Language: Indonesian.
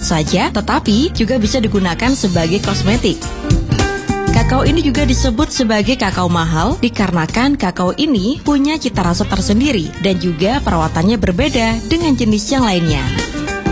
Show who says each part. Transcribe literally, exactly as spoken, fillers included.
Speaker 1: saja, tetapi juga bisa digunakan sebagai kosmetik. Kakao ini juga disebut sebagai kakao mahal dikarenakan kakao ini punya cita rasa tersendiri dan juga perawatannya berbeda dengan jenis yang lainnya.